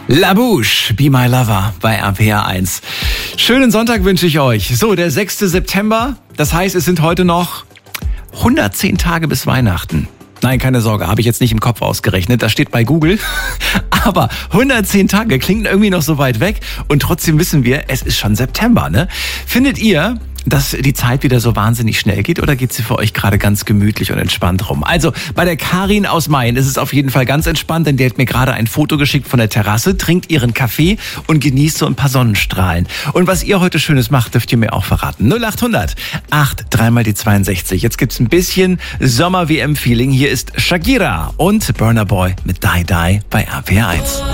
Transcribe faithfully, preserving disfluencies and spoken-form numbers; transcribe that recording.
La Bouche, Be My Lover bei R P R eins. Schönen Sonntag wünsche ich euch. So, der sechste September, das heißt, es sind heute noch hundertzehn Tage bis Weihnachten. Nein, keine Sorge, habe ich jetzt nicht im Kopf ausgerechnet, das steht bei Google. Aber hundertzehn Tage klingt irgendwie noch so weit weg und trotzdem wissen wir, es ist schon September, ne? Findet ihr, dass die Zeit wieder so wahnsinnig schnell geht oder geht sie für euch gerade ganz gemütlich und entspannt rum? Also bei der Karin aus Main ist es auf jeden Fall ganz entspannt, denn die hat mir gerade ein Foto geschickt von der Terrasse, trinkt ihren Kaffee und genießt so ein paar Sonnenstrahlen. Und was ihr heute Schönes macht, dürft ihr mir auch verraten. null acht hundert acht dreimal die zweiundsechzig. Jetzt gibt's ein bisschen Sommer-W M-Feeling. Hier ist Shakira und Burna Boy mit Die Die bei R P R eins.